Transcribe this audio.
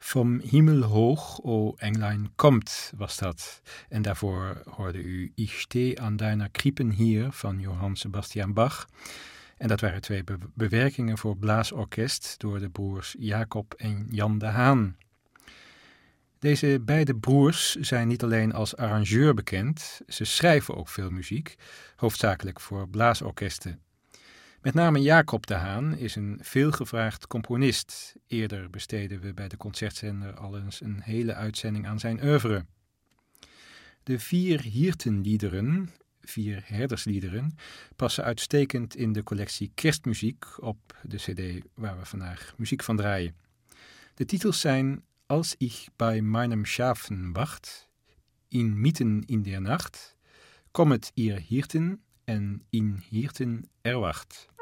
Vom Himmel hoch, o Englein, komt, was dat. En daarvoor hoorde u Ich steh an deiner Kriepen hier van Johann Sebastian Bach. En dat waren twee bewerkingen voor blaasorkest door de broers Jacob en Jan de Haan. Deze beide broers zijn niet alleen als arrangeur bekend, ze schrijven ook veel muziek, hoofdzakelijk voor blaasorkesten. Met name Jacob de Haan is een veelgevraagd componist. Eerder besteden we bij de concertzender al eens een hele uitzending aan zijn oeuvre. De 4 Hirtenliederen, 4 herdersliederen, passen uitstekend in de collectie Kerstmuziek op de cd waar we vandaag muziek van draaien. De titels zijn Als ich bei meinem Schafen wacht, Inmitten in der Nacht, Kommet ihr Hirten en In Hirten erwacht.